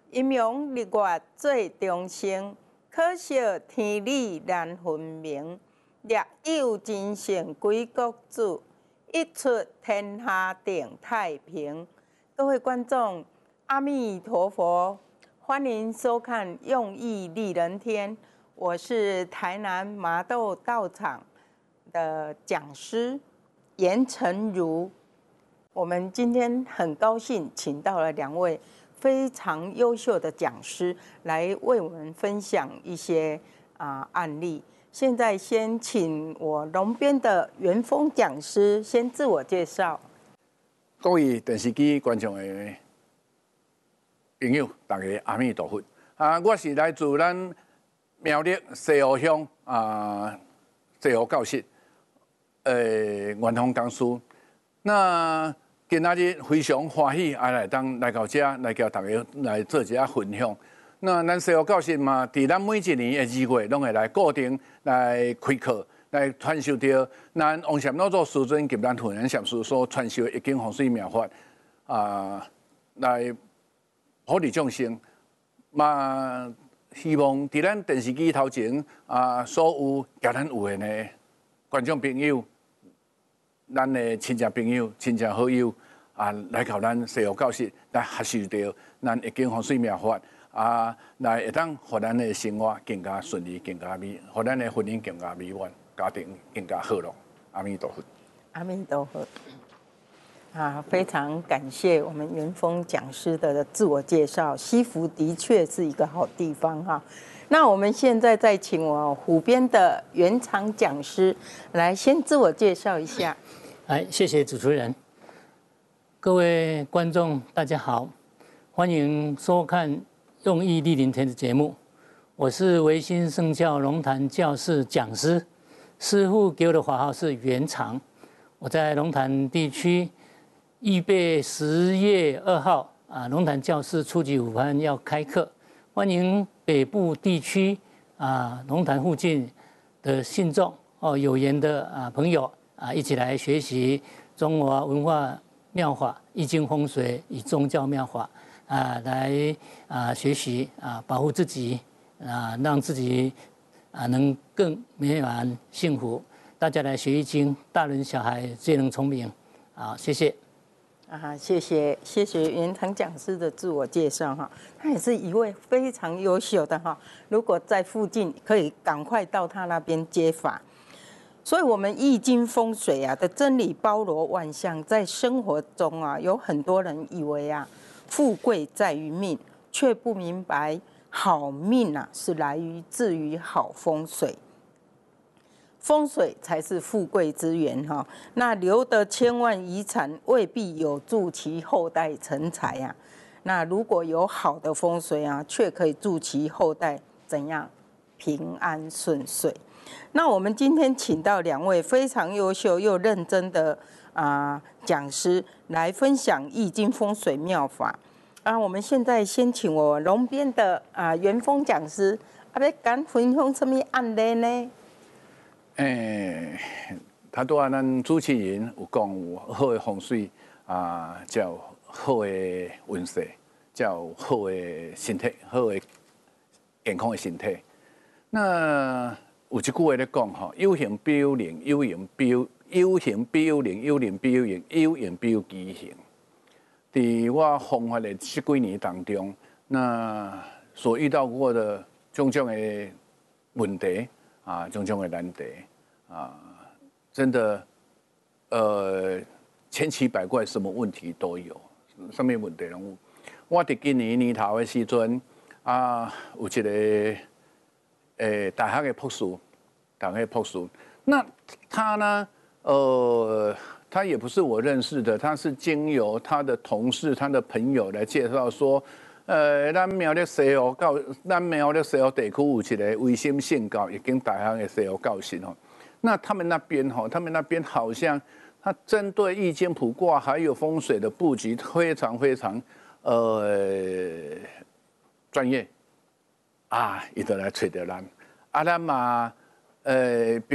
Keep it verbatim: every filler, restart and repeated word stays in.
阴阳日月最中生，可惜天理难分明。略有真善归国主，一出天下定太平。各位观众，阿弥陀佛，欢迎收看《用意利人天》，我是台南麻豆道场的讲师严成如。我们今天很高兴请到了两位非常优秀的讲师来为我们分享一些啊、呃、案例。现在先请我龙边的元丰讲师先自我介绍。 各位电视机观众的朋友，大家阿弥陀佛啊！我是来自咱苗栗西湖乡啊西湖教室呃元丰讲师。那今仔日非常欢喜，啊来当来到这来叫大家来做一下分享。那咱西湖教室嘛，伫咱每一年的二月，拢会来固定来开课，来传授到咱王禅老祖师尊及咱混元禅师所传授的易经风水妙法啊，来普利众生。嘛，希望伫咱电视机头前啊，所有甲咱有缘的观众朋友。咱的亲戚朋友、亲戚好友啊，来到咱西湖教室来学习到咱易经风水妙法啊，来会当互咱的生活更加顺利、更加美，互咱的婚姻更加美满，家庭更加和乐。阿弥陀佛。 阿弥陀佛。啊，非常感谢我们元丰讲师的自我介绍。西湖的确是一个好地方哈。那我们现在再请我湖边的原厂讲师来先自我介绍一下。 来，谢谢主持人。各位观众，大家好，欢迎收看《用意利人天》的节目。我是维新圣教龙潭教室讲师，师父给我的法号是元常。我在龙潭地区，预备十月二号啊，龙潭教室初级五班要开课，欢迎北部地区啊，龙潭附近的信众哦，有缘的啊朋友。啊，一起来学习中华文化妙法、易经风水与宗教妙法啊，来啊学习啊，保护自己啊，让自己啊能更美满幸福。大家来学易经，大人小孩皆能聪明。好，谢谢。 啊，谢谢谢谢元常讲师的自我介绍哈，他也是一位非常优秀的哈。如果在附近，可以赶快到他那边接法。所以，我们易经风水啊的真理包罗万象，在生活中啊，有很多人以为啊，富贵在于命，却不明白好命啊是来于自于好风水，风水才是富贵之源哈。那留得千万遗产，未必有助其后代成才啊。那如果有好的风水啊，却可以助其后代怎样平安顺遂。那我们今天请到两位非常优秀又认真的啊、呃、讲师来分享易经风水妙法啊。我们现在先请我龙边的啊、呃、元丰讲师，啊，要敢分享什么案例呢？ 诶、欸，他拄啊，咱主持人有讲有好的风水啊，才有好的运势，才有好的身体，好的健康的身体。那有一句话咧讲吼，有形必有灵，有形必有有形必有灵，有灵必有形，有形必有奇形。伫我弘法的十几年当中，那所遇到过的种种的问题啊，种种的难题啊，真的呃千奇百怪，什么问题都有，什么问题拢有。我伫今年年头的时阵啊，有一个。诶，大学的博士，大学的博士，那他呢？呃，他也不是我认识的，他是经由他的同事、他的朋友来介绍说，呃，咱苗栗西湖教，咱苗栗西湖地区有一个微心信教已经大学的西湖教室哦。那他们那边哈，他们那边好像他针对易经卜卦还有风水的布局非常非常呃专业。啊，伊就来找着咱，啊，咱嘛，呃。